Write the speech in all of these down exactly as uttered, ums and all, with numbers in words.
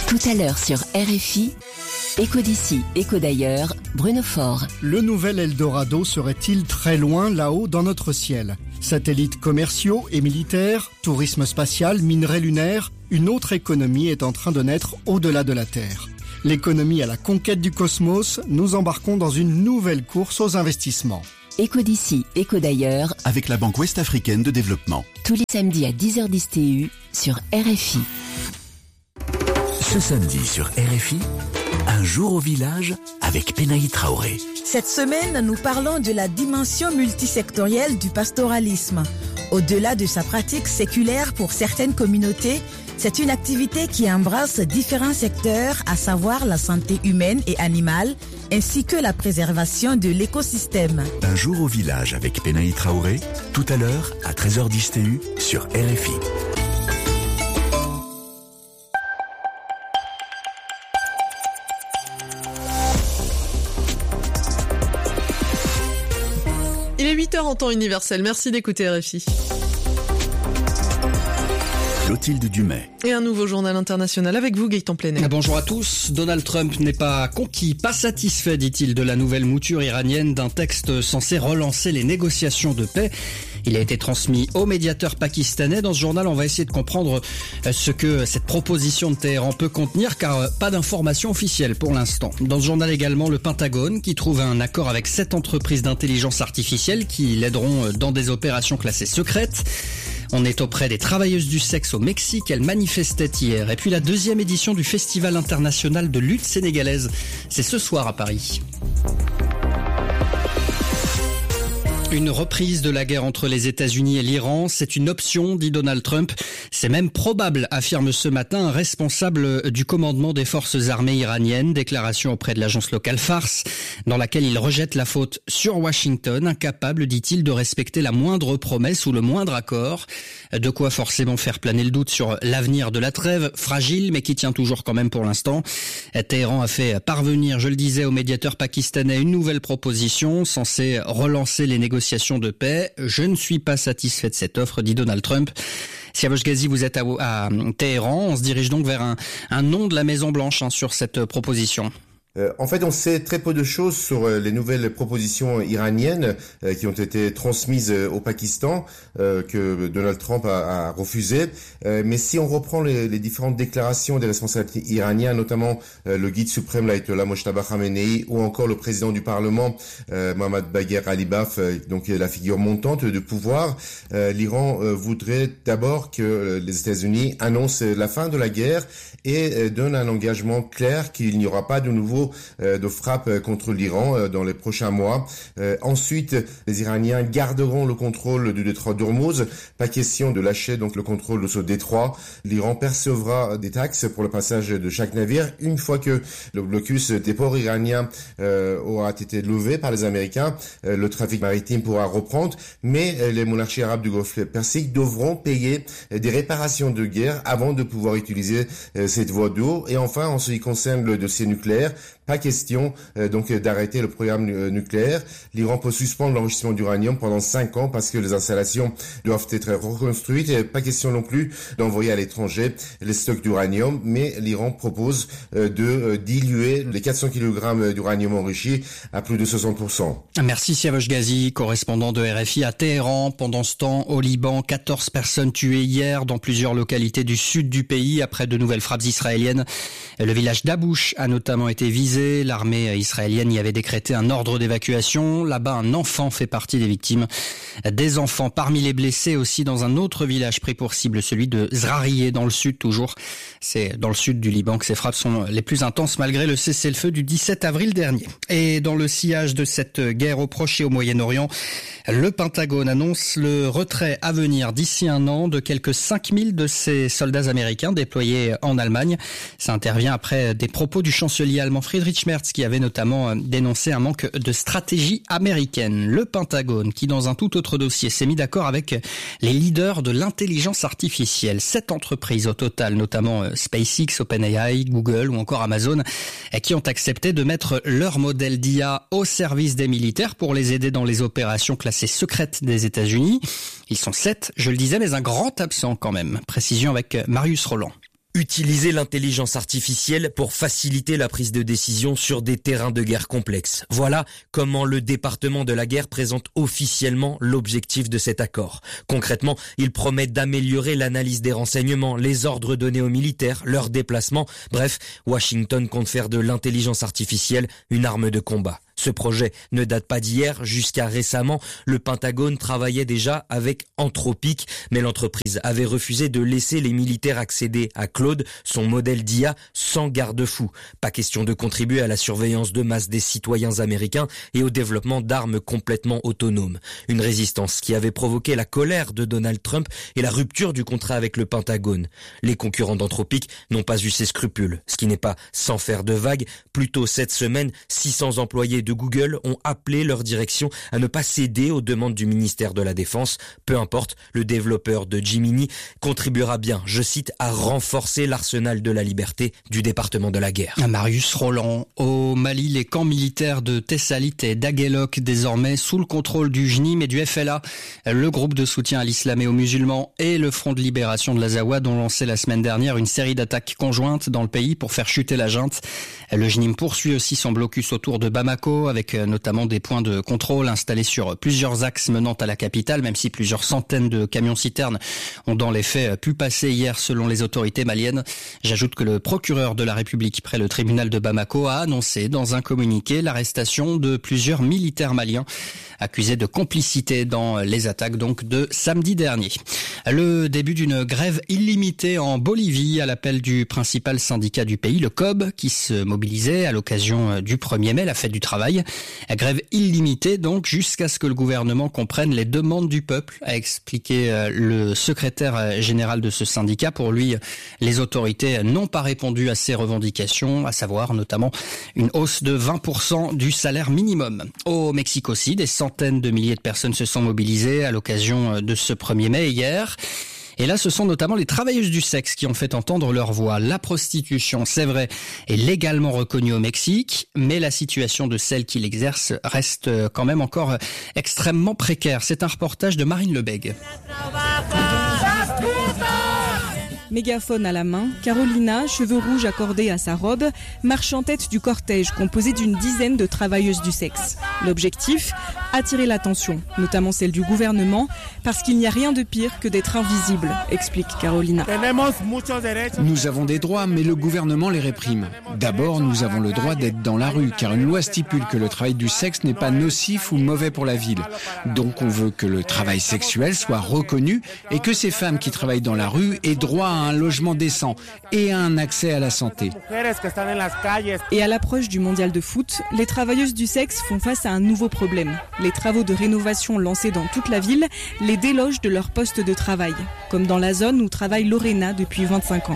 Tout à l'heure sur R F I, Écho d'ici, écho d'ailleurs, Bruno Faure. Le nouvel Eldorado serait-il très loin là-haut dans notre ciel ? Satellites commerciaux et militaires, tourisme spatial, minerais lunaires, une autre économie est en train de naître au-delà de la Terre. L'économie à la conquête du cosmos, nous embarquons dans une nouvelle course aux investissements. Écho d'ici, écho d'ailleurs, avec la Banque Ouest-Africaine de Développement. Tous les samedis à dix heures dix T U sur R F I. Ce samedi sur R F I, un jour au village avec Penaï Traoré. Cette semaine, nous parlons de la dimension multisectorielle du pastoralisme. Au-delà de sa pratique séculaire pour certaines communautés, c'est une activité qui embrasse différents secteurs, à savoir la santé humaine et animale, ainsi que la préservation de l'écosystème. Un jour au village avec Penaï Traoré, tout à l'heure à treize heures dix T U sur R F I. Il est huit heures en temps universel. Merci d'écouter R F I. Clotilde Dumais. Et un nouveau journal international avec vous, Gaëtan Plenel. Bonjour à tous. Donald Trump n'est pas conquis, pas satisfait, dit-il, de la nouvelle mouture iranienne d'un texte censé relancer les négociations de paix. Il a été transmis au médiateur pakistanais. Dans ce journal, on va essayer de comprendre ce que cette proposition de Téhéran peut contenir, car pas d'informations officielles pour l'instant. Dans ce journal également, le Pentagone, qui trouve un accord avec sept entreprises d'intelligence artificielle qui l'aideront dans des opérations classées secrètes. On est auprès des travailleuses du sexe au Mexique, elles manifestaient hier. Et puis la deuxième édition du Festival international de lutte sénégalaise, c'est ce soir à Paris. Une reprise de la guerre entre les États-Unis et l'Iran, c'est une option, dit Donald Trump. C'est même probable, affirme ce matin un responsable du commandement des forces armées iraniennes. Déclaration auprès de l'agence locale Fars, dans laquelle il rejette la faute sur Washington, incapable, dit-il, de respecter la moindre promesse ou le moindre accord. De quoi forcément faire planer le doute sur l'avenir de la trêve, fragile, mais qui tient toujours quand même pour l'instant. Téhéran a fait parvenir, je le disais, au médiateur pakistanais une nouvelle proposition censée relancer les négociations de paix. Je ne suis pas satisfait de cette offre, dit Donald Trump. Siavash Ghazi, vous êtes à, à Téhéran. On se dirige donc vers un, un nom de la Maison-Blanche hein, sur cette proposition. Euh, en fait, on sait très peu de choses sur euh, les nouvelles propositions iraniennes euh, qui ont été transmises euh, au Pakistan, euh, que Donald Trump a, a refusé. Euh, mais si on reprend les, les différentes déclarations des responsables iraniens, notamment euh, le guide suprême, l'ayatollah Mojtaba Khamenei, ou encore le président du Parlement, euh, Mohammad Bagher Ghalibaf, euh, donc la figure montante de pouvoir, euh, l'Iran euh, voudrait d'abord que euh, les États-Unis annoncent la fin de la guerre et euh, donnent un engagement clair qu'il n'y aura pas de nouveau de frappe contre l'Iran dans les prochains mois. Euh, ensuite, les Iraniens garderont le contrôle du détroit d'Ormuz. Pas question de lâcher donc le contrôle de ce détroit. L'Iran percevra des taxes pour le passage de chaque navire. Une fois que le blocus des ports iraniens euh, aura été levé par les Américains, euh, le trafic maritime pourra reprendre. Mais euh, les monarchies arabes du Golfe Persique devront payer euh, des réparations de guerre avant de pouvoir utiliser euh, cette voie d'eau. Et enfin, en ce qui concerne le dossier nucléaire, pas question euh, donc d'arrêter le programme euh, nucléaire. L'Iran peut suspendre l'enrichissement d'uranium pendant cinq ans parce que les installations doivent être reconstruites. Et pas question non plus d'envoyer à l'étranger les stocks d'uranium, mais l'Iran propose euh, de euh, diluer les quatre cents kilogrammes d'uranium enrichi à plus de soixante pour cent. Merci Siavash Ghazi, correspondant de R F I à Téhéran. Pendant ce temps, au Liban, quatorze personnes tuées hier dans plusieurs localités du sud du pays après de nouvelles frappes israéliennes. Le village d'Abouch a notamment été visé. L'armée israélienne y avait décrété un ordre d'évacuation. Là-bas, un enfant fait partie des victimes. Des enfants parmi les blessés aussi dans un autre village pris pour cible, celui de Zrarieh dans le sud toujours. C'est dans le sud du Liban que ces frappes sont les plus intenses malgré le cessez-le-feu du dix-sept avril dernier. Et dans le sillage de cette guerre au Proche et au Moyen-Orient, le Pentagone annonce le retrait à venir d'ici un an de quelques cinq mille de ses soldats américains déployés en Allemagne. Ça intervient après des propos du chancelier allemand Friedrich Merz qui avait notamment dénoncé un manque de stratégie américaine. Le Pentagone qui dans un tout autre dossier s'est mis d'accord avec les leaders de l'intelligence artificielle. Sept entreprises au total, notamment SpaceX, OpenAI, Google ou encore Amazon, qui ont accepté de mettre leur modèle d'I A au service des militaires pour les aider dans les opérations classées secrètes des États-Unis. Ils sont sept, je le disais, mais un grand absent quand même. Précision avec Marius Roland. Utiliser l'intelligence artificielle pour faciliter la prise de décision sur des terrains de guerre complexes. Voilà comment le département de la guerre présente officiellement l'objectif de cet accord. Concrètement, il promet d'améliorer l'analyse des renseignements, les ordres donnés aux militaires, leurs déplacements. Bref, Washington compte faire de l'intelligence artificielle une arme de combat. Ce projet ne date pas d'hier. Jusqu'à récemment, le Pentagone travaillait déjà avec Anthropic, mais l'entreprise avait refusé de laisser les militaires accéder à Claude, son modèle d'I A, sans garde-fou. Pas question de contribuer à la surveillance de masse des citoyens américains et au développement d'armes complètement autonomes. Une résistance qui avait provoqué la colère de Donald Trump et la rupture du contrat avec le Pentagone. Les concurrents d'Anthropic n'ont pas eu ces scrupules, ce qui n'est pas sans faire de vagues. Plus tôt cette semaine, six cents employés de Google ont appelé leur direction à ne pas céder aux demandes du ministère de la Défense. Peu importe, le développeur de Gemini contribuera bien, je cite, à renforcer l'arsenal de la liberté du département de la guerre. Marius Roland, au Mali, les camps militaires de Tessalit et d'Aguelok, désormais sous le contrôle du J N I M et du F L A, le groupe de soutien à l'islam et aux musulmans, et le Front de libération de l'Azawad ont lancé la semaine dernière une série d'attaques conjointes dans le pays pour faire chuter la junte. Le J N I M poursuit aussi son blocus autour de Bamako, avec notamment des points de contrôle installés sur plusieurs axes menant à la capitale, même si plusieurs centaines de camions-citernes ont dans les faits pu passer hier selon les autorités maliennes. J'ajoute que le procureur de la République près le tribunal de Bamako a annoncé dans un communiqué l'arrestation de plusieurs militaires maliens accusés de complicité dans les attaques donc de samedi dernier. Le début d'une grève illimitée en Bolivie à l'appel du principal syndicat du pays, le C O B, qui se mobilisait à l'occasion du premier mai, la fête du travail. Grève illimitée donc jusqu'à ce que le gouvernement comprenne les demandes du peuple, a expliqué le secrétaire général de ce syndicat. Pour lui, les autorités n'ont pas répondu à ces revendications, à savoir notamment une hausse de vingt pour cent du salaire minimum. Au Mexique aussi, des centaines de milliers de personnes se sont mobilisées à l'occasion de ce premier mai hier. Et là, ce sont notamment les travailleuses du sexe qui ont fait entendre leur voix. La prostitution, c'est vrai, est légalement reconnue au Mexique, mais la situation de celles qui l'exercent reste quand même encore extrêmement précaire. C'est un reportage de Marine Lebègue. Mégaphone à la main, Carolina, cheveux rouges accordés à sa robe, marche en tête du cortège composé d'une dizaine de travailleuses du sexe. L'objectif ? Attirer l'attention, notamment celle du gouvernement, parce qu'il n'y a rien de pire que d'être invisible, explique Carolina. Nous avons des droits, mais le gouvernement les réprime. D'abord, nous avons le droit d'être dans la rue, car une loi stipule que le travail du sexe n'est pas nocif ou mauvais pour la ville. Donc on veut que le travail sexuel soit reconnu et que ces femmes qui travaillent dans la rue aient droit à un logement décent et à un accès à la santé. Et à l'approche du mondial de foot, les travailleuses du sexe font face à un nouveau problème. Les travaux de rénovation lancés dans toute la ville les délogent de leur poste de travail, comme dans la zone où travaille Lorena depuis vingt-cinq ans.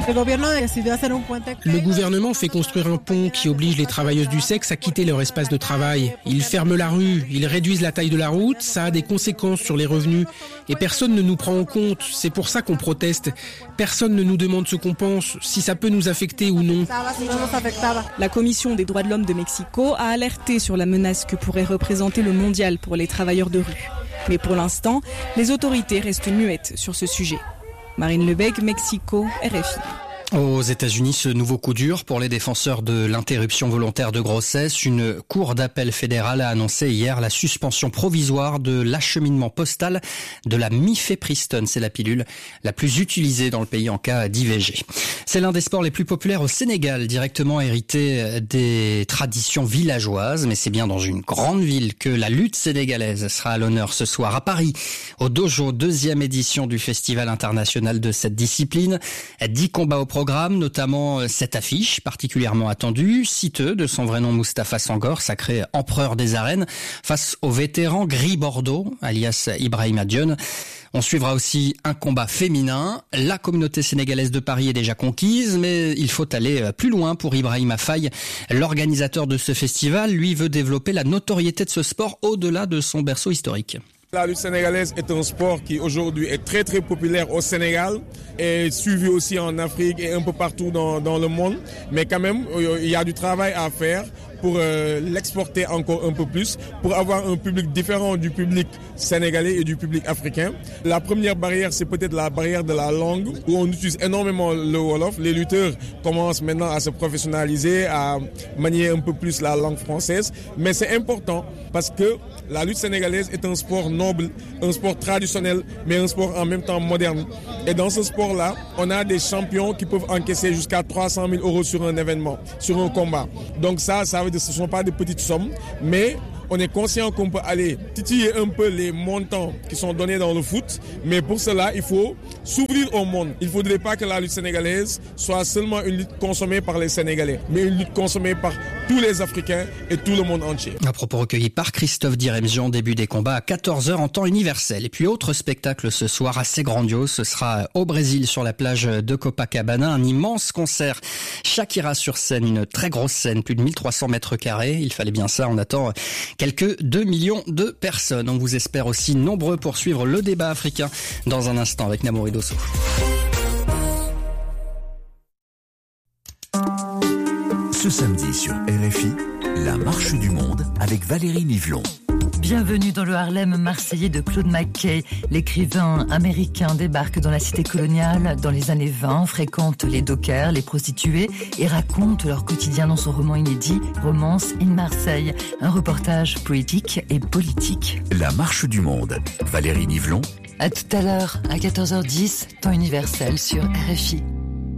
Le gouvernement fait construire un pont qui oblige les travailleuses du sexe à quitter leur espace de travail. Ils ferment la rue, ils réduisent la taille de la route, ça a des conséquences sur les revenus. Et personne ne nous prend en compte, c'est pour ça qu'on proteste. Personne ne nous demande ce qu'on pense, si ça peut nous affecter ou non. La Commission des droits de l'homme de Mexico a alerté sur la menace que pourrait représenter le mondial pour les travailleurs de rue. Mais pour l'instant, les autorités restent muettes sur ce sujet. Marine Lebègue, Mexico, R F I. Aux États-Unis, ce nouveau coup dur pour les défenseurs de l'interruption volontaire de grossesse. Une cour d'appel fédérale a annoncé hier la suspension provisoire de l'acheminement postal de la mifepristone. C'est la pilule la plus utilisée dans le pays en cas d'I V G. C'est l'un des sports les plus populaires au Sénégal, directement hérité des traditions villageoises. Mais c'est bien dans une grande ville que la lutte sénégalaise sera à l'honneur ce soir à Paris, au Dojo, deuxième édition du Festival international de cette discipline. Dix combats au programme. Programme, notamment cette affiche particulièrement attendue, Citeux, de son vrai nom Moustapha Sangor, sacré empereur des arènes, face au vétéran Gris Bordeaux, alias Ibrahima Dione. On suivra aussi un combat féminin. La communauté sénégalaise de Paris est déjà conquise, mais il faut aller plus loin pour Ibrahima Faye. L'organisateur de ce festival, lui, veut développer la notoriété de ce sport au-delà de son berceau historique. La lutte sénégalaise est un sport qui aujourd'hui est très très populaire au Sénégal et suivi aussi en Afrique et un peu partout dans, dans le monde. Mais quand même, il y a du travail à faire pour euh, l'exporter encore un peu plus, pour avoir un public différent du public sénégalais et du public africain. La première barrière, c'est peut-être la barrière de la langue, où on utilise énormément le Wolof. Les lutteurs commencent maintenant à se professionnaliser, à manier un peu plus la langue française. Mais c'est important parce que la lutte sénégalaise est un sport noble, un sport traditionnel, mais un sport en même temps moderne. Et dans ce sport-là, on a des champions qui peuvent encaisser jusqu'à trois cent mille euros sur un événement, sur un combat. Donc ça, ça veut dire que ce ne sont pas des petites sommes, mais on est conscient qu'on peut aller titiller un peu les montants qui sont donnés dans le foot, mais pour cela, il faut s'ouvrir au monde. Il ne faudrait pas que la lutte sénégalaise soit seulement une lutte consommée par les Sénégalais, mais une lutte consommée par tous les Africains et tout le monde entier. Un propos recueilli par Christophe Diremzian, début des combats à quatorze heures en temps universel. Et puis autre spectacle ce soir assez grandiose, ce sera au Brésil sur la plage de Copacabana, un immense concert. Shakira sur scène, une très grosse scène, plus de mille trois cents mètres carrés. Il fallait bien ça, on attend quelques deux millions de personnes. On vous espère aussi nombreux pour suivre le débat africain dans un instant avec Namouri Dosso. Ce samedi sur R F I, la marche du monde avec Valérie Nivelon. Bienvenue dans le Harlem marseillais de Claude McKay. L'écrivain américain débarque dans la cité coloniale dans les années vingt, fréquente les dockers, les prostituées et raconte leur quotidien dans son roman inédit Romance in Marseille. Un reportage poétique et politique. La marche du monde. Valérie Nivelon. À tout à l'heure, à quatorze heures dix, temps universel sur R F I.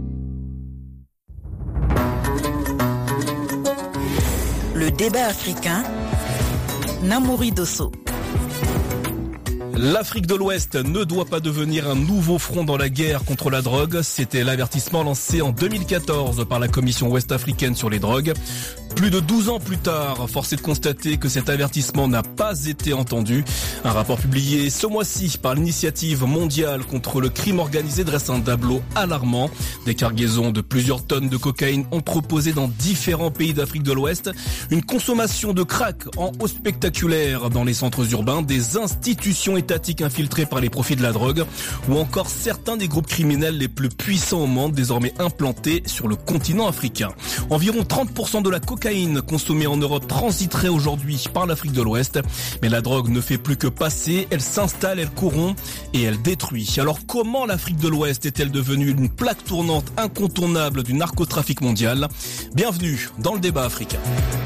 Le débat africain, Namouri Dosso. L'Afrique de l'Ouest ne doit pas devenir un nouveau front dans la guerre contre la drogue. C'était l'avertissement lancé en deux mille quatorze par la Commission ouest-africaine sur les drogues. Plus de douze ans plus tard, force est de constater que cet avertissement n'a pas été entendu. Un rapport publié ce mois-ci par l'Initiative mondiale contre le crime organisé dresse un tableau alarmant. Des cargaisons de plusieurs tonnes de cocaïne entreposées dans différents pays d'Afrique de l'Ouest. Une consommation de crack en hausse spectaculaire dans les centres urbains. Des institutions étatiques infiltrées par les profits de la drogue. Ou encore certains des groupes criminels les plus puissants au monde désormais implantés sur le continent africain. Environ trente pour cent de la cocaïne consommée en Europe transiterait aujourd'hui par l'Afrique de l'Ouest. Mais la drogue ne fait plus que passer, elle s'installe, elle corrompt et elle détruit. Alors comment l'Afrique de l'Ouest est-elle devenue une plaque tournante incontournable du narcotrafic mondial ? Bienvenue dans le débat africain.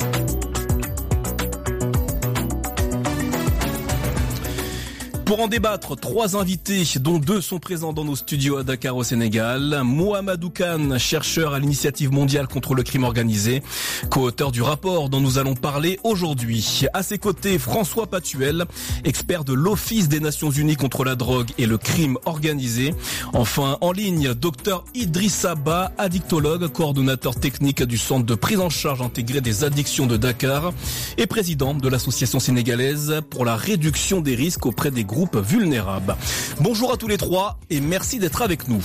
Pour en débattre, trois invités, dont deux sont présents dans nos studios à Dakar au Sénégal. Mohamedou Kane, chercheur à l'Initiative mondiale contre le crime organisé, co-auteur du rapport dont nous allons parler aujourd'hui. À ses côtés, François Patuel, expert de l'Office des Nations Unies contre la drogue et le crime organisé. Enfin, en ligne, docteur Idrissa Ba, addictologue, coordonnateur technique du Centre de prise en charge intégrée des addictions de Dakar et président de l'Association sénégalaise pour la réduction des risques auprès des groupes vulnérables. Bonjour à tous les trois et merci d'être avec nous.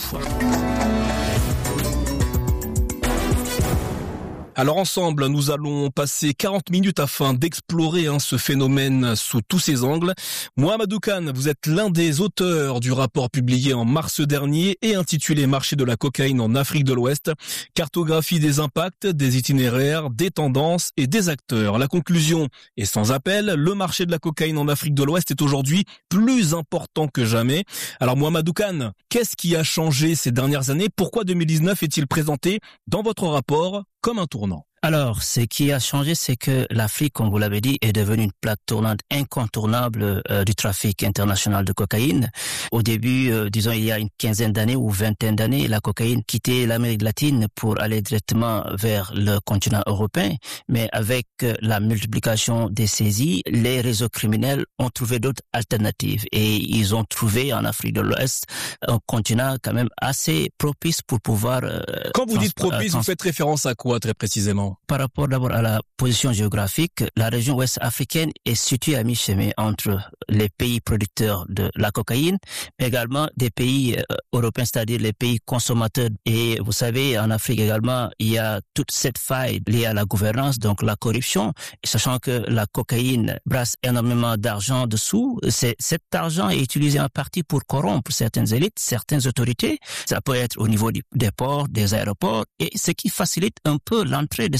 Alors ensemble, nous allons passer quarante minutes afin d'explorer hein, ce phénomène sous tous ses angles. Mohamedou Kane, vous êtes l'un des auteurs du rapport publié en mars dernier et intitulé « Marché de la cocaïne en Afrique de l'Ouest », cartographie des impacts, des itinéraires, des tendances et des acteurs. La conclusion est sans appel, le marché de la cocaïne en Afrique de l'Ouest est aujourd'hui plus important que jamais. Alors Mohamedou Kane, qu'est-ce qui a changé ces dernières années ? Pourquoi deux mille dix-neuf est-il présenté dans votre rapport comme un tournant ? Alors, ce qui a changé, c'est que l'Afrique, comme vous l'avez dit, est devenue une plaque tournante incontournable euh, du trafic international de cocaïne. Au début, euh, disons, il y a une quinzaine d'années ou vingtaine d'années, la cocaïne quittait l'Amérique latine pour aller directement vers le continent européen. Mais avec euh, la multiplication des saisies, les réseaux criminels ont trouvé d'autres alternatives. Et ils ont trouvé en Afrique de l'Ouest un continent quand même assez propice pour pouvoir... Euh, Quand vous dites propice, trans- vous faites référence à quoi très précisément ? Par rapport d'abord à la position géographique, la région ouest africaine est située à mi-chemin entre les pays producteurs de la cocaïne, mais également des pays euh, européens, c'est-à-dire les pays consommateurs. Et vous savez, en Afrique également, il y a toute cette faille liée à la gouvernance, donc la corruption, sachant que la cocaïne brasse énormément d'argent dessous. C'est, cet argent est utilisé en partie pour corrompre certaines élites, certaines autorités. Ça peut être au niveau du, des ports, des aéroports, et ce qui facilite un peu l'entrée de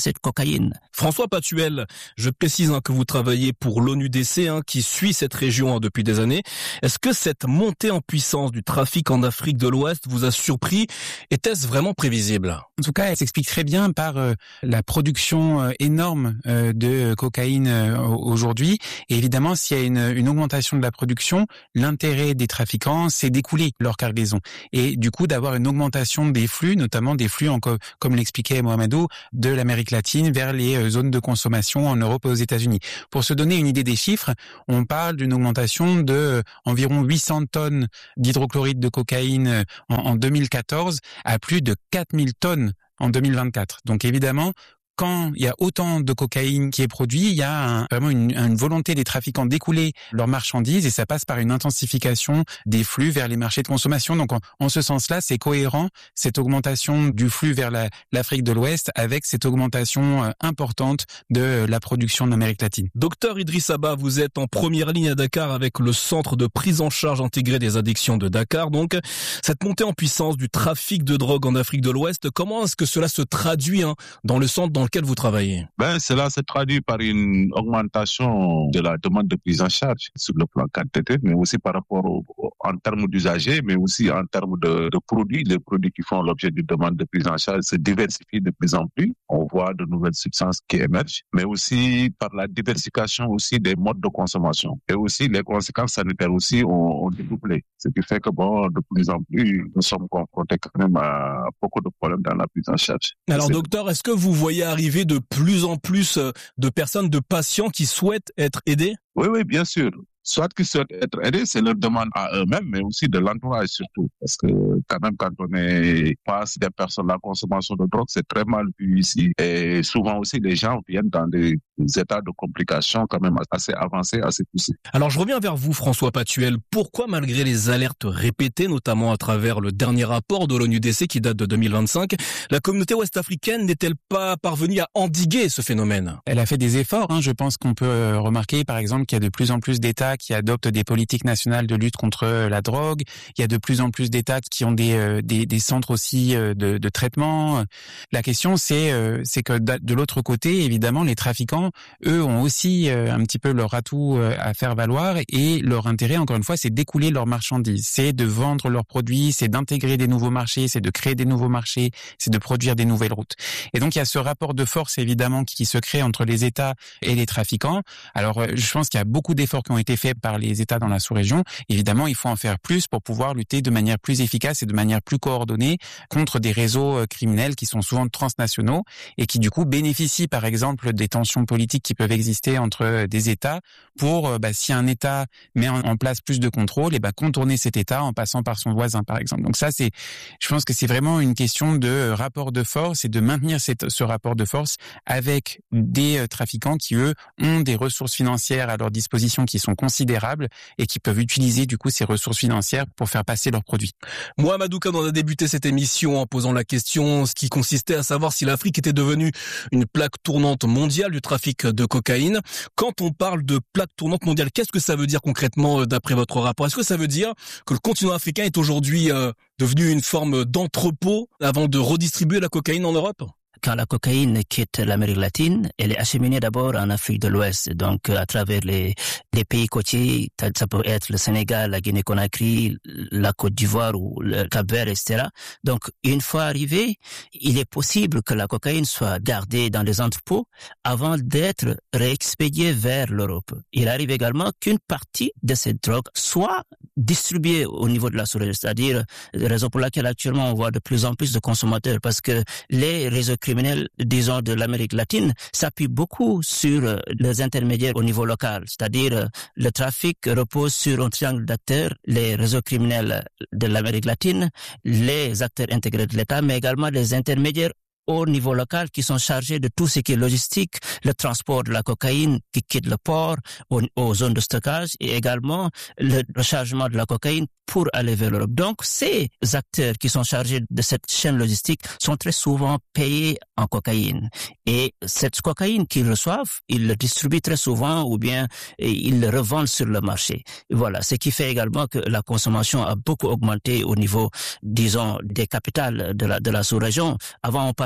cette cocaïne. François Patuel, je précise hein, que vous travaillez pour l'ONU D C hein, qui suit cette région hein, depuis des années. Est-ce que cette montée en puissance du trafic en Afrique de l'Ouest vous a surpris? Était-ce vraiment prévisible? En tout cas, elle s'explique très bien par euh, la production euh, énorme euh, de cocaïne euh, aujourd'hui. Et évidemment, s'il y a une, une augmentation de la production, l'intérêt des trafiquants, c'est d'écouler leur cargaison. Et du coup, d'avoir une augmentation des flux, notamment des flux, en, comme l'expliquait Mohamedou, de l'Amérique latine vers les euh, zones de consommation en Europe et aux États-Unis. Pour se donner une idée des chiffres, on parle d'une augmentation de euh, environ huit cents tonnes d'hydrochloride de cocaïne en, en deux mille quatorze à plus de quatre mille tonnes en deux mille vingt-quatre. Donc évidemment, quand il y a autant de cocaïne qui est produit, il y a un, vraiment une, une volonté des trafiquants d'écouler leurs marchandises et ça passe par une intensification des flux vers les marchés de consommation. Donc en, en ce sens-là, c'est cohérent cette augmentation du flux vers la, l'Afrique de l'Ouest avec cette augmentation euh, importante de la production en Amérique latine. Docteur Idriss Abba, vous êtes en première ligne à Dakar avec le centre de prise en charge intégrée des addictions de Dakar. Donc cette montée en puissance du trafic de drogue en Afrique de l'Ouest, comment est-ce que cela se traduit hein, dans le centre dans lequel vous travaillez? Ben, cela se traduit par une augmentation de la demande de prise en charge sur le plan quantitatif, mais aussi par rapport au, en termes d'usagers, mais aussi en termes de, de produits. Les produits qui font l'objet d'une demande de prise en charge se diversifient de plus en plus. On voit de nouvelles substances qui émergent, mais aussi par la diversification aussi des modes de consommation. Et aussi les conséquences sanitaires aussi ont, ont découplé. Ce qui fait que bon, de plus en plus, nous sommes confrontés quand même à beaucoup de problèmes dans la prise en charge. Alors, docteur, est-ce que vous voyez arriver de plus en plus de personnes, de patients qui souhaitent être aidés? Oui, oui, bien sûr. Soit qu'ils souhaitent être aidés, c'est leur demande à eux-mêmes, mais aussi de l'entourage surtout. Parce que quand même, quand on est passe des personnes à la consommation de drogue, c'est très mal vu ici. Et souvent aussi, les gens viennent dans des états de complications quand même assez avancés, assez poussés. Alors, je reviens vers vous, François Patuel. Pourquoi, malgré les alertes répétées, notamment à travers le dernier rapport de l'ONU D C qui date de deux mille vingt-cinq, la communauté ouest-africaine n'est-elle pas parvenue à endiguer ce phénomène? Elle a fait des efforts. Hein. Je pense qu'on peut remarquer, par exemple, qu'il y a de plus en plus d'États qui adoptent des politiques nationales de lutte contre la drogue. Il y a de plus en plus d'États qui ont des, euh, des, des centres aussi euh, de, de traitement. La question, c'est, euh, c'est que de l'autre côté, évidemment, les trafiquants, eux, ont aussi euh, un petit peu leur atout euh, à faire valoir et leur intérêt, encore une fois, c'est d'écouler leurs marchandises, c'est de vendre leurs produits, c'est d'intégrer des nouveaux marchés, c'est de créer des nouveaux marchés, c'est de produire des nouvelles routes. Et donc, il y a ce rapport de force, évidemment, qui se crée entre les États et les trafiquants. Alors, je pense qu'il y a beaucoup d'efforts qui ont été faits par les États dans la sous-région. Évidemment, il faut en faire plus pour pouvoir lutter de manière plus efficace et de manière plus coordonnée contre des réseaux criminels qui sont souvent transnationaux et qui, du coup, bénéficient, par exemple, des tensions politiques qui peuvent exister entre des États pour, bah, si un État met en place plus de contrôle, et bah, contourner cet État en passant par son voisin, par exemple. Donc ça, c'est, je pense que c'est vraiment une question de rapport de force et de maintenir cette, ce rapport de force avec des trafiquants qui, eux, ont des ressources financières à leur disposition qui sont considérables et qui peuvent utiliser, du coup, ces ressources financières pour faire passer leurs produits. Mohamedou Kane, on a débuté cette émission en posant la question, ce qui consistait à savoir si l'Afrique était devenue une plaque tournante mondiale du trafic de cocaïne. Quand on parle de plaque tournante mondiale, qu'est-ce que ça veut dire concrètement d'après votre rapport? Est-ce que ça veut dire que le continent africain est aujourd'hui euh, devenu une forme d'entrepôt avant de redistribuer la cocaïne en Europe? Quand la cocaïne quitte l'Amérique latine, elle est acheminée d'abord en Afrique de l'Ouest, donc à travers les, les pays côtiers, ça peut être le Sénégal, la Guinée-Conakry, la Côte d'Ivoire ou le Cap-Vert, et cetera. Donc, une fois arrivée, il est possible que la cocaïne soit gardée dans les entrepôts avant d'être réexpédiée vers l'Europe. Il arrive également qu'une partie de cette drogue soit distribuée au niveau de la sous-région, c'est-à-dire la raison pour laquelle actuellement on voit de plus en plus de consommateurs, parce que les réseaux criminels, disons, de l'Amérique latine s'appuient beaucoup sur les intermédiaires au niveau local, c'est-à-dire le trafic repose sur un triangle d'acteurs, les réseaux criminels de l'Amérique latine, les acteurs intégrés de l'État, mais également les intermédiaires au niveau local qui sont chargés de tout ce qui est logistique, le transport de la cocaïne qui quitte le port aux, aux zones de stockage et également le rechargement de la cocaïne pour aller vers l'Europe. Donc, ces acteurs qui sont chargés de cette chaîne logistique sont très souvent payés en cocaïne. Et cette cocaïne qu'ils reçoivent, ils le distribuent très souvent ou bien ils le revendent sur le marché. Voilà, ce qui fait également que la consommation a beaucoup augmenté au niveau, disons, des capitales de la, de la sous-région. Avant, on parlait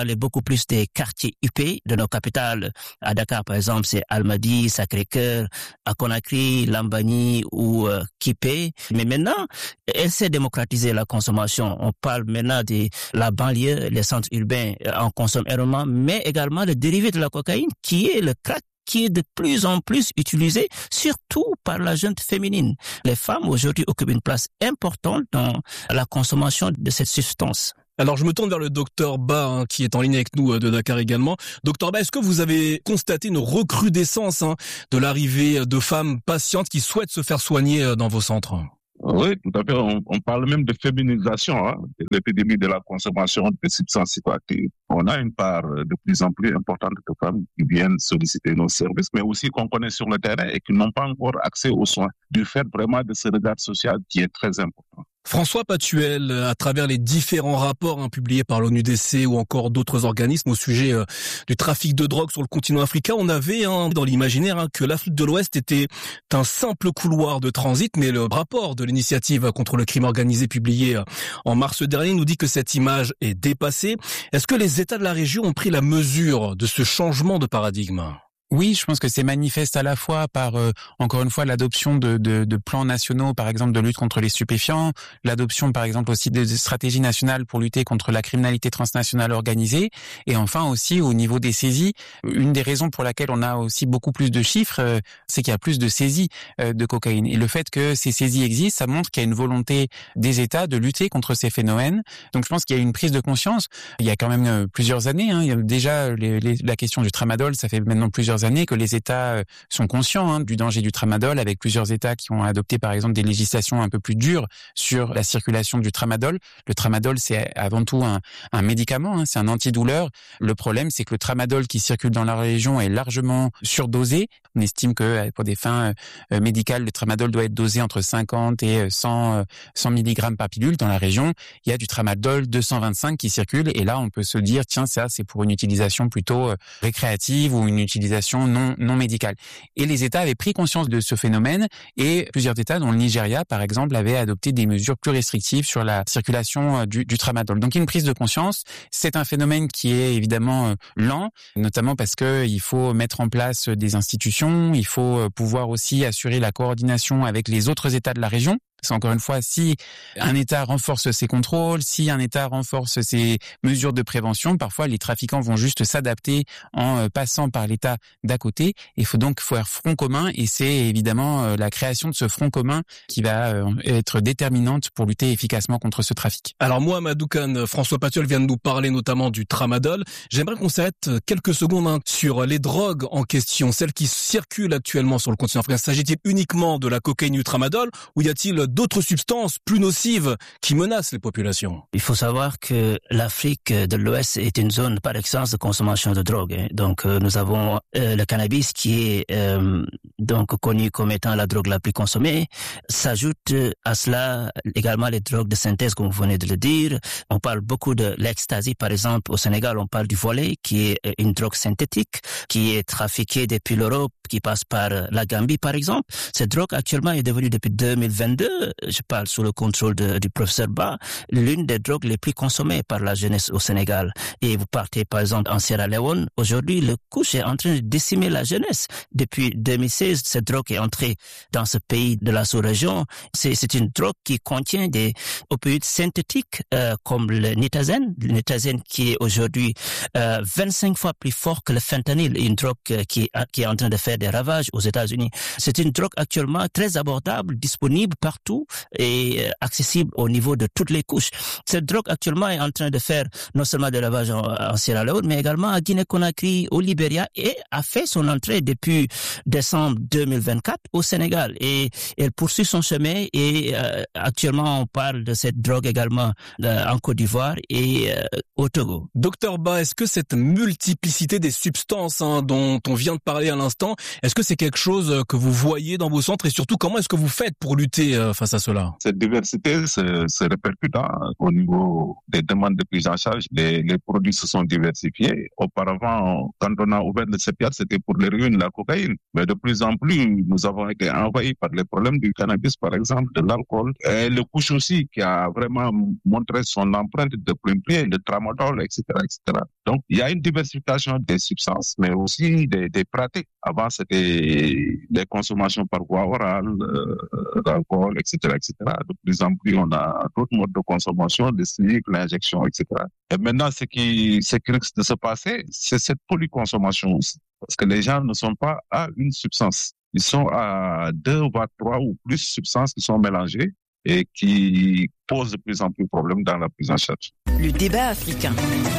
parler beaucoup plus des quartiers huppés de nos capitales. À Dakar, par exemple, c'est Almadies, Sacré-Cœur, à Conakry, Lambani ou euh, Kipé. Mais maintenant, elle s'est démocratisée la consommation. On parle maintenant de la banlieue, les centres urbains en consomment énormément, mais également le dérivé de la cocaïne qui est le crack, qui est de plus en plus utilisé, surtout par la jeune féminine. Les femmes aujourd'hui occupent une place importante dans la consommation de cette substance. Alors je me tourne vers le docteur Ba, hein, qui est en ligne avec nous de Dakar également. Docteur Ba, est-ce que vous avez constaté une recrudescence hein, de l'arrivée de femmes patientes qui souhaitent se faire soigner dans vos centres ? Oui, tout à fait. On, on parle même de féminisation, hein, de l'épidémie de la consommation de substances psychoactives. On a une part de plus en plus importante de femmes qui viennent solliciter nos services, mais aussi qu'on connaît sur le terrain et qui n'ont pas encore accès aux soins, du fait vraiment de ce regard social qui est très important. François Patuel, à travers les différents rapports hein, publiés par l'O N U D C ou encore d'autres organismes au sujet euh, du trafic de drogue sur le continent africain, on avait hein, dans l'imaginaire hein, que l'Afrique de l'Ouest était un simple couloir de transit, mais le rapport de l'initiative contre le crime organisé publié euh, en mars dernier nous dit que cette image est dépassée. Est-ce que les États de la région ont pris la mesure de ce changement de paradigme ? Oui, je pense que c'est manifeste à la fois par, euh, encore une fois, l'adoption de, de, de plans nationaux, par exemple, de lutte contre les stupéfiants, l'adoption, par exemple, aussi de, de stratégies nationales pour lutter contre la criminalité transnationale organisée, et enfin aussi au niveau des saisies. Une des raisons pour laquelle on a aussi beaucoup plus de chiffres, euh, c'est qu'il y a plus de saisies euh, de cocaïne. Et le fait que ces saisies existent, ça montre qu'il y a une volonté des États de lutter contre ces phénomènes. Donc je pense qu'il y a une prise de conscience. Il y a quand même euh, plusieurs années, hein, il y a déjà les, les, la question du tramadol, ça fait maintenant plusieurs années que les États sont conscients hein, du danger du tramadol, avec plusieurs États qui ont adopté par exemple des législations un peu plus dures sur la circulation du tramadol. Le tramadol, c'est avant tout un, un médicament, hein, c'est un antidouleur. Le problème, c'est que le tramadol qui circule dans la région est largement surdosé. On estime que pour des fins euh, médicales, le tramadol doit être dosé entre cinquante et cent, cent milligrammes par pilule. Dans la région, il y a du tramadol deux cent vingt-cinq qui circule, et là on peut se dire tiens, ça c'est pour une utilisation plutôt euh, récréative ou une utilisation non non médicale. Et les États avaient pris conscience de ce phénomène, et plusieurs États, dont le Nigeria par exemple, avaient adopté des mesures plus restrictives sur la circulation du, du tramadol. Donc il y a une prise de conscience. C'est un phénomène qui est évidemment lent, notamment parce que il faut mettre en place des institutions, il faut pouvoir aussi assurer la coordination avec les autres États de la région. C'est encore une fois, si un État renforce ses contrôles, si un État renforce ses mesures de prévention, parfois les trafiquants vont juste s'adapter en passant par l'État d'à côté. Il faut donc faire front commun, et c'est évidemment la création de ce front commun qui va être déterminante pour lutter efficacement contre ce trafic. Alors moi, Madoukan, François Patuel vient de nous parler notamment du tramadol. J'aimerais qu'on s'arrête quelques secondes hein, sur les drogues en question, celles qui circulent actuellement sur le continent africain. S'agit-il uniquement de la cocaïne ou du tramadol, ou y a-t-il d'autres substances plus nocives qui menacent les populations? Il faut savoir que l'Afrique de l'Ouest est une zone par excellence de consommation de drogue. Hein. Donc euh, nous avons euh, le cannabis qui est euh, donc connu comme étant la drogue la plus consommée. S'ajoute à cela également les drogues de synthèse, comme vous venez de le dire. On parle beaucoup de l'ecstasy, par exemple. Au Sénégal, on parle du volet, qui est une drogue synthétique qui est trafiquée depuis l'Europe, qui passe par la Gambie, par exemple. Cette drogue actuellement est devenue depuis deux mille vingt-deux, je parle sous le contrôle de, du professeur Ba, l'une des drogues les plus consommées par la jeunesse au Sénégal. Et vous partez par exemple en Sierra Leone, aujourd'hui le couche est en train de décimer la jeunesse. Depuis deux mille seize, cette drogue est entrée dans ce pays de la sous-région. C'est, c'est une drogue qui contient des opioïdes synthétiques euh, comme le nitazène, le nitazène qui est aujourd'hui euh, vingt-cinq fois plus fort que le fentanyl, une drogue euh, qui, qui est en train de faire des ravages aux États-Unis. C'est une drogue actuellement très abordable, disponible partout et accessible au niveau de toutes les couches. Cette drogue actuellement est en train de faire non seulement des ravages en, en Sierra Leone, mais également à Guinée-Conakry, au Libéria, et a fait son entrée depuis décembre deux mille vingt-quatre au Sénégal. Et elle poursuit son chemin, et euh, actuellement on parle de cette drogue également euh, en Côte d'Ivoire et euh, au Togo. Docteur Ba, est-ce que cette multiplicité des substances hein, dont on vient de parler à l'instant, est-ce que c'est quelque chose que vous voyez dans vos centres, et surtout comment est-ce que vous faites pour lutter euh, face à cela? Cette diversité se, se répercute hein, au niveau des demandes de prise en charge. Les, les produits se sont diversifiés. Auparavant, quand on a ouvert le CEPIAT, c'était pour l'héroïne, la cocaïne. Mais de plus en plus, nous avons été envahis par les problèmes du cannabis, par exemple, de l'alcool. Et le couche aussi, qui a vraiment montré son empreinte de plein pied, le tramadol, et cetera, et cetera. Donc, il y a une diversification des substances, mais aussi des, des pratiques. Avant, c'était des consommations par voie orale, euh, d'alcool, et cetera, et cetera. De plus en plus, on a d'autres modes de consommation, le slick, l'injection, et cetera. Et maintenant, ce qui, ce qui risque de se passer, c'est cette polyconsommation aussi. Parce que les gens ne sont pas à une substance. Ils sont à deux, voire trois ou plus substances qui sont mélangées et qui posent de plus en plus de problèmes dans la prise en charge. Le débat africain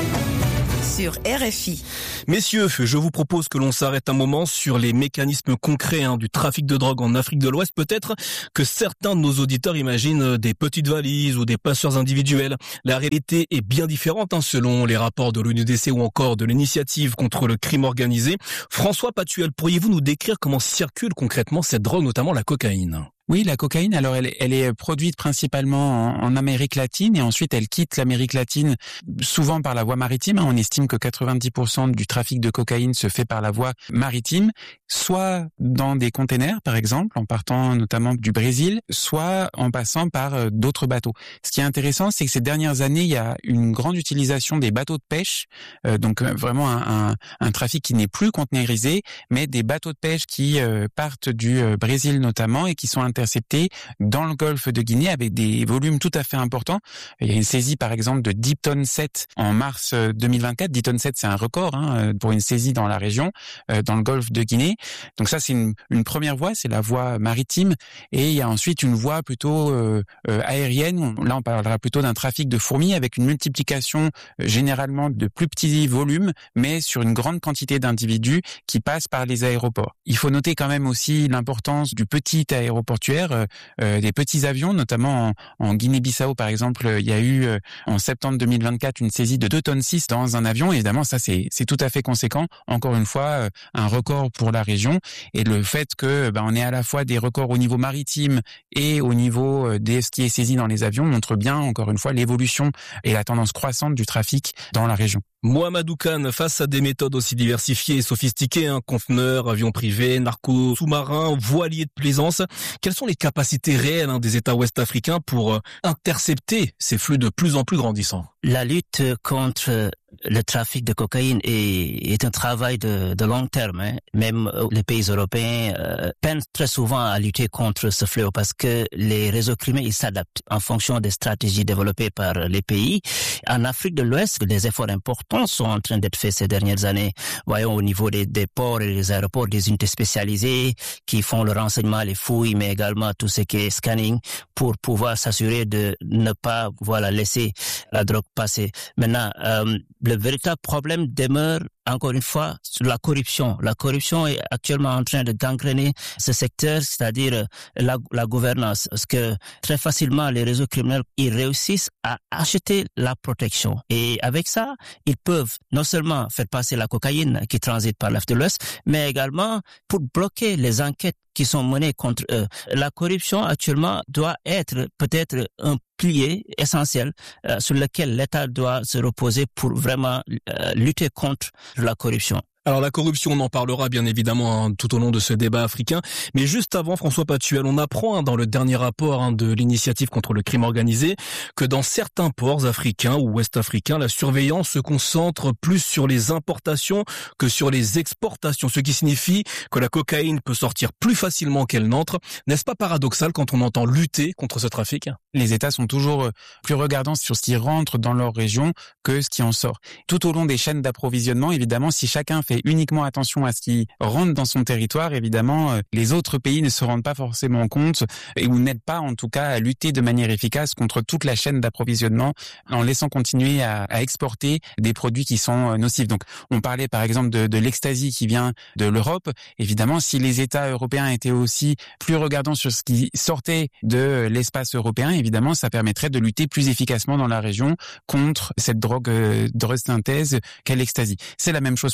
sur R F I. Messieurs, je vous propose que l'on s'arrête un moment sur les mécanismes concrets hein, du trafic de drogue en Afrique de l'Ouest. Peut-être que certains de nos auditeurs imaginent des petites valises ou des passeurs individuels. La réalité est bien différente hein, selon les rapports de l'O N U D C ou encore de l'initiative contre le crime organisé. François Patuel, pourriez-vous nous décrire comment circule concrètement cette drogue, notamment la cocaïne ? Oui, la cocaïne, alors elle, elle est produite principalement en, en Amérique latine et ensuite elle quitte l'Amérique latine souvent par la voie maritime. On estime que quatre-vingt-dix pour cent du trafic de cocaïne se fait par la voie maritime, soit dans des containers par exemple, en partant notamment du Brésil, soit en passant par d'autres bateaux. Ce qui est intéressant, c'est que ces dernières années, il y a une grande utilisation des bateaux de pêche, euh, donc vraiment un, un, un trafic qui n'est plus containerisé, mais des bateaux de pêche qui euh, partent du euh, Brésil notamment et qui sont interceptés dans le golfe de Guinée avec des volumes tout à fait importants. Il y a une saisie par exemple de dix tonnes sept en mars deux mille vingt-quatre. dix tonnes sept, c'est un record hein, pour une saisie dans la région, euh, dans le golfe de Guinée. Donc ça, c'est une, une première voie, c'est la voie maritime. Et il y a ensuite une voie plutôt euh, euh, aérienne. Là, on parlera plutôt d'un trafic de fourmis avec une multiplication euh, généralement de plus petits volumes, mais sur une grande quantité d'individus qui passent par les aéroports. Il faut noter quand même aussi l'importance du petit aéroportuaire, euh, des petits avions, notamment en, en Guinée-Bissau par exemple. Il y a eu euh, en septembre deux mille vingt-quatre une saisie de deux tonnes six dans un avion. Évidemment, ça c'est, c'est tout à fait conséquent. Encore une fois, euh, un record pour la région. Et le fait que ben, on ait à la fois des records au niveau maritime et au niveau de ce qui est saisi dans les avions montre bien, encore une fois, l'évolution et la tendance croissante du trafic dans la région. Mohamedou Kane, face à des méthodes aussi diversifiées et sophistiquées, hein, conteneurs, avions privés, narcos sous-marins, voiliers de plaisance, quelles sont les capacités réelles hein, des États ouest-africains pour euh, intercepter ces flux de plus en plus grandissants? La lutte contre le trafic de cocaïne est, est un travail de, de long terme. Hein. Même les pays européens euh, peinent très souvent à lutter contre ce fléau parce que les réseaux criminels ils s'adaptent en fonction des stratégies développées par les pays. En Afrique de l'Ouest, des efforts importants sont en train d'être faits ces dernières années. Voyons au niveau des, des ports et des aéroports, des unités spécialisées qui font le renseignement, les fouilles, mais également tout ce qui est scanning pour pouvoir s'assurer de ne pas voilà laisser la drogue passer. Maintenant, euh, le véritable problème demeure encore une fois sur la corruption. La corruption est actuellement en train de gangréner ce secteur, c'est-à-dire la, la gouvernance. Parce que très facilement, les réseaux criminels, ils réussissent à acheter la protection. Et avec ça, ils peuvent non seulement faire passer la cocaïne qui transite par l'Afrique de l'Ouest, mais également pour bloquer les enquêtes qui sont menées contre eux. La corruption actuellement doit être peut-être un pilier essentiel euh, sur lequel l'État doit se reposer pour vraiment euh, lutter contre la corruption. Alors la corruption, on en parlera bien évidemment hein, tout au long de ce débat africain. Mais juste avant, François Patuel, on apprend hein, dans le dernier rapport hein, de l'initiative contre le crime organisé que dans certains ports africains ou ouest-africains, la surveillance se concentre plus sur les importations que sur les exportations. Ce qui signifie que la cocaïne peut sortir plus facilement qu'elle n'entre. N'est-ce pas paradoxal quand on entend lutter contre ce trafic ? Les États sont toujours plus regardants sur ce qui rentre dans leur région que ce qui en sort. Tout au long des chaînes d'approvisionnement, évidemment, si chacun fait uniquement attention à ce qui rentre dans son territoire, évidemment, les autres pays ne se rendent pas forcément compte et ou n'aident pas, en tout cas, à lutter de manière efficace contre toute la chaîne d'approvisionnement en laissant continuer à, à exporter des produits qui sont nocifs. Donc, on parlait par exemple de, de l'ecstasy qui vient de l'Europe. Évidemment, si les États européens étaient aussi plus regardants sur ce qui sortait de l'espace européen, évidemment, ça permettrait de lutter plus efficacement dans la région contre cette drogue, euh, drogue synthèse qu'est l'ecstasy. C'est la même chose pour la cocaïne.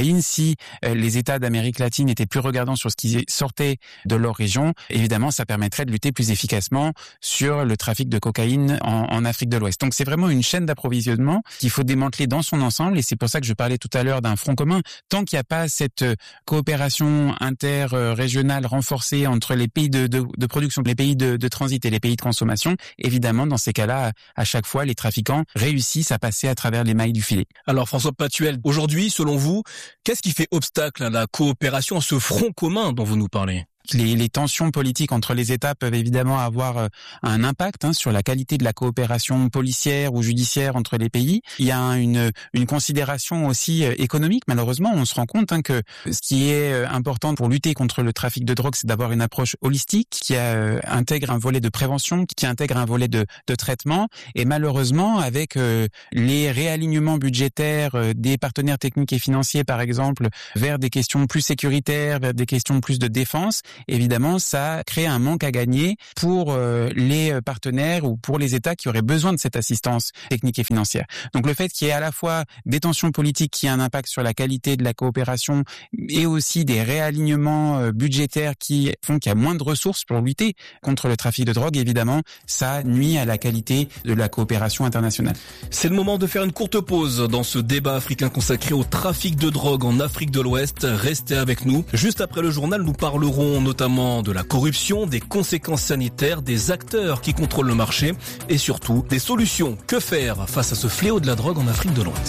cocaïne. Si euh, les États d'Amérique latine étaient plus regardants sur ce qui sortait de leur région, évidemment, ça permettrait de lutter plus efficacement sur le trafic de cocaïne en, en Afrique de l'Ouest. Donc c'est vraiment une chaîne d'approvisionnement qu'il faut démanteler dans son ensemble, et c'est pour ça que je parlais tout à l'heure d'un front commun. Tant qu'il n'y a pas cette coopération inter-régionale renforcée entre les pays de, de, de production, les pays de, de transit et les pays de consommation, évidemment, dans ces cas-là, à chaque fois, les trafiquants réussissent à passer à travers les mailles du filet. Alors François Patuel, aujourd'hui, selon vous, qu'est-ce qui fait obstacle à la coopération, à ce front commun dont vous nous parlez ? Les, les tensions politiques entre les États peuvent évidemment avoir euh, un impact hein, sur la qualité de la coopération policière ou judiciaire entre les pays. Il y a une, une considération aussi euh, économique. Malheureusement, on se rend compte hein, que ce qui est euh, important pour lutter contre le trafic de drogue, c'est d'avoir une approche holistique qui euh, intègre un volet de prévention, qui intègre un volet de, de traitement. Et malheureusement, avec euh, les réalignements budgétaires euh, des partenaires techniques et financiers, par exemple, vers des questions plus sécuritaires, vers des questions plus de défense, évidemment, ça crée un manque à gagner pour euh, les partenaires ou pour les États qui auraient besoin de cette assistance technique et financière. Donc le fait qu'il y ait à la fois des tensions politiques qui aient un impact sur la qualité de la coopération et aussi des réalignements euh, budgétaires qui font qu'il y a moins de ressources pour lutter contre le trafic de drogue, évidemment, ça nuit à la qualité de la coopération internationale. C'est le moment de faire une courte pause dans ce débat africain consacré au trafic de drogue en Afrique de l'Ouest. Restez avec nous. Juste après le journal, nous parlerons notamment de la corruption, des conséquences sanitaires, des acteurs qui contrôlent le marché et surtout des solutions. Que faire face à ce fléau de la drogue en Afrique de l'Ouest ?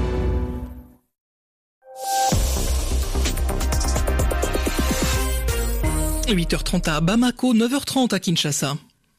huit heures trente à Bamako, neuf heures trente à Kinshasa.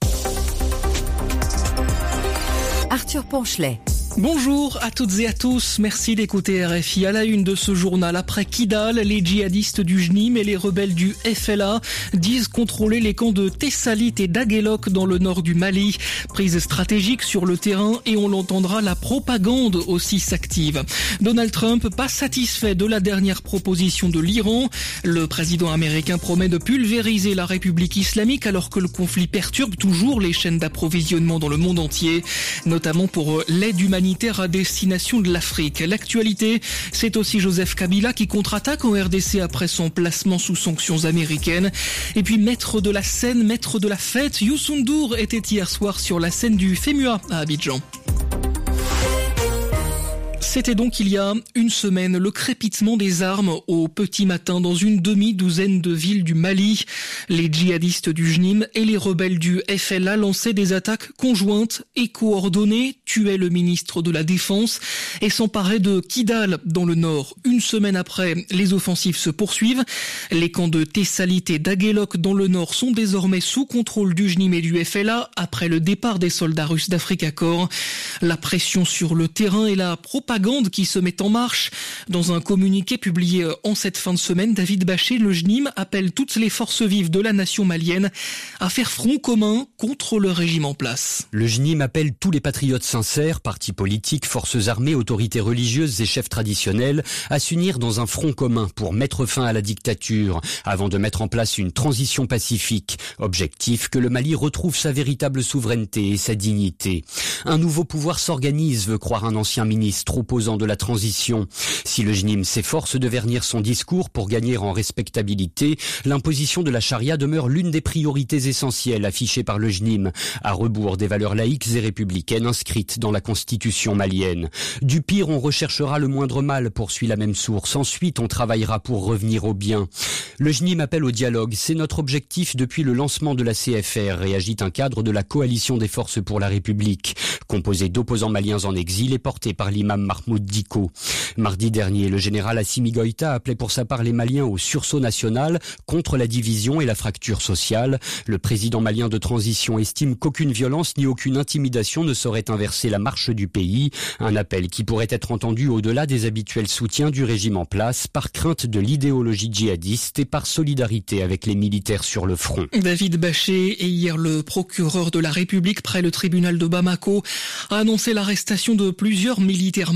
Arthur Ponchelet. Bonjour à toutes et à tous, merci d'écouter R F I. À la une de ce journal, après Kidal, les djihadistes du J N I M et les rebelles du F L A disent contrôler les camps de Tessalit et d'Aguelok dans le nord du Mali. Prise stratégique sur le terrain et on l'entendra, la propagande aussi s'active. Donald Trump, pas satisfait de la dernière proposition de l'Iran. Le président américain promet de pulvériser la République islamique alors que le conflit perturbe toujours les chaînes d'approvisionnement dans le monde entier, notamment pour l'aide humanitaire à destination de l'Afrique. L'actualité, c'est aussi Joseph Kabila qui contre-attaque en R D C après son placement sous sanctions américaines. Et puis maître de la scène, maître de la fête, Youssou N'Dour était hier soir sur la scène du FEMUA à Abidjan. C'était donc il y a une semaine le crépitement des armes au petit matin dans une demi-douzaine de villes du Mali. Les djihadistes du J N I M et les rebelles du F L A lançaient des attaques conjointes et coordonnées, tuaient le ministre de la Défense et s'emparaient de Kidal dans le nord. Une semaine après, les offensives se poursuivent. Les camps de Tessalit et d'Aguelok dans le nord sont désormais sous contrôle du J N I M et du F L A après le départ des soldats russes d'Africa Corps. La pression sur le terrain et la propagande qui se met en marche. Dans un communiqué publié en cette fin de semaine, David Baché, le J N I M, appelle toutes les forces vives de la nation malienne à faire front commun contre le régime en place. Le J N I M appelle tous les patriotes sincères, partis politiques, forces armées, autorités religieuses et chefs traditionnels à s'unir dans un front commun pour mettre fin à la dictature, avant de mettre en place une transition pacifique. Objectif, que le Mali retrouve sa véritable souveraineté et sa dignité. Un nouveau pouvoir s'organise, veut croire un ancien ministre opposant de la transition. Si le J N I M s'efforce de vernir son discours pour gagner en respectabilité, l'imposition de la charia demeure l'une des priorités essentielles affichées par le J N I M, à rebours des valeurs laïques et républicaines inscrites dans la constitution malienne. Du pire, on recherchera le moindre mal, poursuit la même source. Ensuite, on travaillera pour revenir au bien. Le J N I M appelle au dialogue. C'est notre objectif depuis le lancement de la C F R, réagit un cadre de la coalition des forces pour la République, composé d'opposants maliens en exil et porté par l'imam Mahmoud Diko. Mardi dernier, le général Assimi Goïta appelait pour sa part les Maliens au sursaut national contre la division et la fracture sociale. Le président malien de transition estime qu'aucune violence ni aucune intimidation ne saurait inverser la marche du pays. Un appel qui pourrait être entendu au-delà des habituels soutiens du régime en place, par crainte de l'idéologie djihadiste et par solidarité avec les militaires sur le front. David Baché et hier le procureur de la République près le tribunal de Bamako a annoncé l'arrestation de plusieurs militaires maliens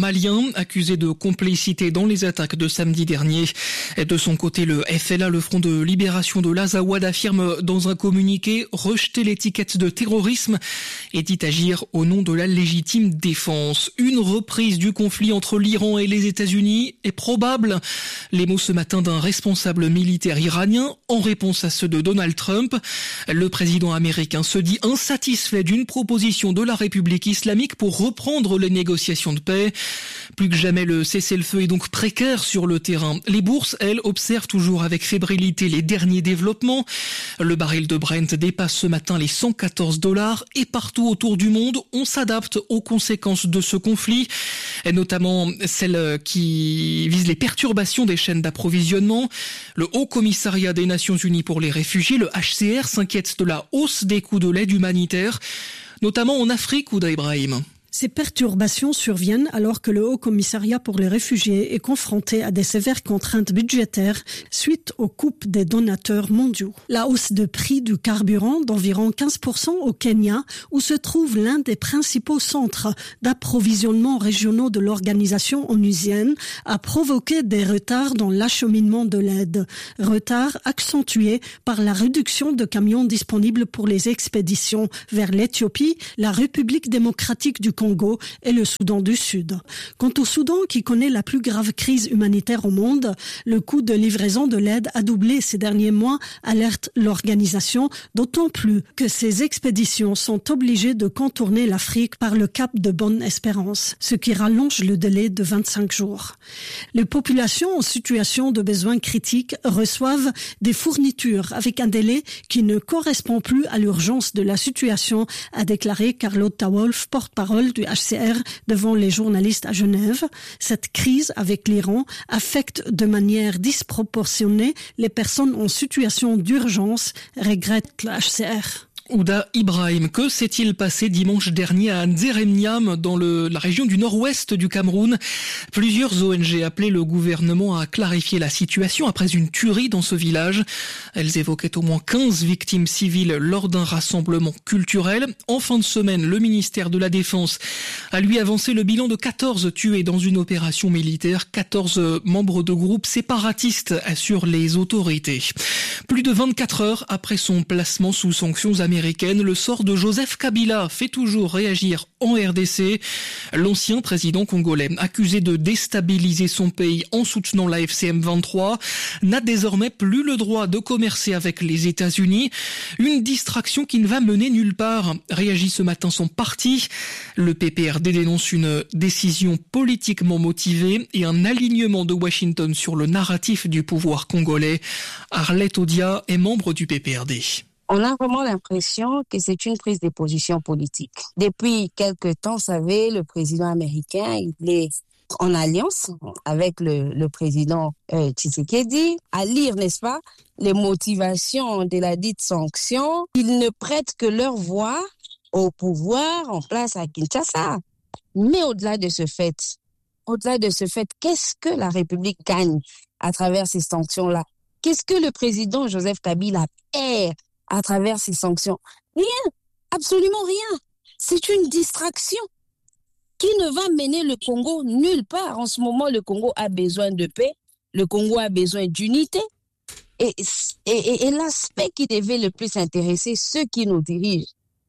malien, accusé de complicité dans les attaques de samedi dernier. De son côté, le F L A, le Front de Libération de l'Azawad, affirme dans un communiqué rejeter l'étiquette de terrorisme et dit agir au nom de la légitime défense. Une reprise du conflit entre l'Iran et les États-Unis est probable. Les mots ce matin d'un responsable militaire iranien en réponse à ceux de Donald Trump. Le président américain se dit insatisfait d'une proposition de la République islamique pour reprendre les négociations de paix. Plus que jamais, le cessez-le-feu est donc précaire sur le terrain. Les bourses, elles, observent toujours avec fébrilité les derniers développements. Le baril de Brent dépasse ce matin les cent quatorze dollars et partout autour du monde, on s'adapte aux conséquences de ce conflit, et notamment celles qui visent les perturbations des chaînes d'approvisionnement. Le Haut Commissariat des Nations Unies pour les réfugiés, le H C R, s'inquiète de la hausse des coûts de l'aide humanitaire, notamment en Afrique, Ouda Ibrahim. Ces perturbations surviennent alors que le Haut Commissariat pour les réfugiés est confronté à des sévères contraintes budgétaires suite aux coupes des donateurs mondiaux. La hausse de prix du carburant d'environ quinze pour cent au Kenya, où se trouve l'un des principaux centres d'approvisionnement régionaux de l'organisation onusienne, a provoqué des retards dans l'acheminement de l'aide. Retards accentués par la réduction de camions disponibles pour les expéditions vers l'Éthiopie, la République démocratique du Congo et le Soudan du Sud. Quant au Soudan, qui connaît la plus grave crise humanitaire au monde, le coût de livraison de l'aide a doublé ces derniers mois, alerte l'organisation, d'autant plus que ces expéditions sont obligées de contourner l'Afrique par le cap de Bonne-Espérance, ce qui rallonge le délai de vingt-cinq jours. Les populations en situation de besoins critiques reçoivent des fournitures avec un délai qui ne correspond plus à l'urgence de la situation, a déclaré Carlotta Wolf, porte-parole du H C R devant les journalistes à Genève. Cette crise avec l'Iran affecte de manière disproportionnée les personnes en situation d'urgence, regrette le H C R. Ouda Ibrahim, que s'est-il passé dimanche dernier à Nzeremniam, dans le, la région du nord-ouest du Cameroun? Plusieurs O N G appelaient le gouvernement à clarifier la situation après une tuerie dans ce village. Elles évoquaient au moins quinze victimes civiles lors d'un rassemblement culturel. En fin de semaine, le ministère de la Défense a lui avancé le bilan de quatorze tués dans une opération militaire. quatorze membres de groupes séparatistes, assurent les autorités. Plus de vingt-quatre heures après son placement sous sanctions américaines, le sort de Joseph Kabila fait toujours réagir en R D C. L'ancien président congolais, accusé de déstabiliser son pays en soutenant la F C M vingt-trois, n'a désormais plus le droit de commercer avec les États-Unis. Une distraction qui ne va mener nulle part, réagit ce matin son parti. Le P P R D dénonce une décision politiquement motivée et un alignement de Washington sur le narratif du pouvoir congolais. Arlette Odia est membre du P P R D. On a vraiment l'impression que c'est une prise de position politique. Depuis quelque temps, vous savez, le président américain, il est en alliance avec le, le président euh, Tshisekedi, à lire, n'est-ce pas, les motivations de la dite sanction. Ils ne prêtent que leur voix au pouvoir en place à Kinshasa. Mais au-delà de ce fait, au-delà de ce fait, qu'est-ce que la République gagne à travers ces sanctions-là? Qu'est-ce que le président Joseph Kabila perd à travers ces sanctions? Rien, absolument rien. C'est une distraction qui ne va mener le Congo nulle part. En ce moment, le Congo a besoin de paix, le Congo a besoin d'unité. Et, et, et, et l'aspect qui devait le plus intéresser ceux qui nous dirigent,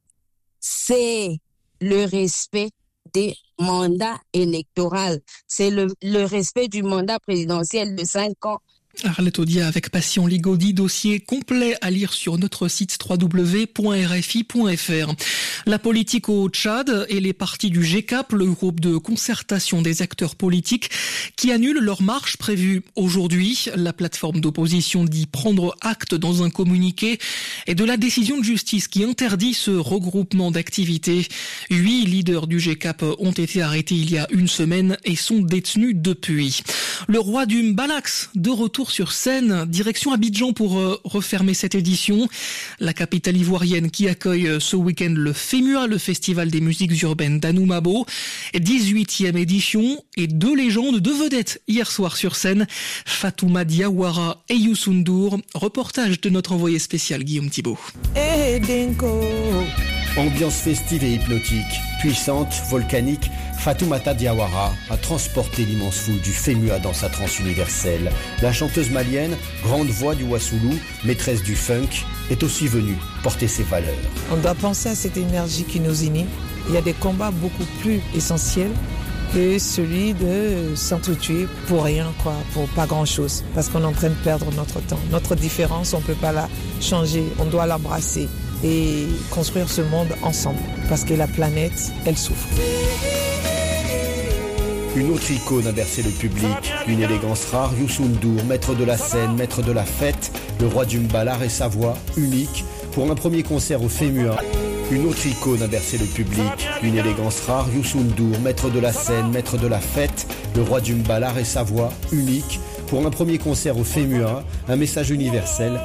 c'est le respect des mandats électoraux. C'est le, le respect du mandat présidentiel de cinq ans. Arlette Odia avec Patient Ligodi, dossier complet à lire sur notre site w w w point r f i point f r. La politique au Tchad et les partis du G C A P, le groupe de concertation des acteurs politiques, qui annulent leur marche prévue aujourd'hui. La plateforme d'opposition dit prendre acte dans un communiqué et de la décision de justice qui interdit ce regroupement d'activités. Huit leaders du G C A P ont été arrêtés il y a une semaine et sont détenus depuis. Le roi du Mbalax, de retour sur scène, direction Abidjan pour euh, refermer cette édition. La capitale ivoirienne qui accueille euh, ce week-end le FEMUA, le Festival des musiques urbaines d'Anoumabo. dix-huitième édition et deux légendes, deux vedettes hier soir sur scène, Fatouma Diawara et Youssou N'Dour. Reportage de notre envoyé spécial Guillaume Thibault. Hey, Dinko. Ambiance festive et hypnotique, puissante, volcanique, Fatoumata Diawara a transporté l'immense foule du Femua dans sa transe universelle. La chanteuse malienne, grande voix du Wassoulou, maîtresse du funk, est aussi venue porter ses valeurs. On doit penser à cette énergie qui nous unit. Il y a des combats beaucoup plus essentiels que celui de s'entretuer pour rien, quoi, pour pas grand-chose, parce qu'on est en train de perdre notre temps. Notre différence, on ne peut pas la changer, on doit l'embrasser et construire ce monde ensemble, parce que la planète, elle souffre. Une autre icône a bercé le public, une élégance rare, Youssou N'Dour, maître de la scène, maître de la fête, le roi du Mbalar et sa voix, unique, pour un premier concert au Femua. Une autre icône a bercé le public, une élégance rare, Youssou N'Dour, maître de la scène, maître de la fête, le roi du Mbalar et sa voix, unique, pour un premier concert au Femua, un message universel,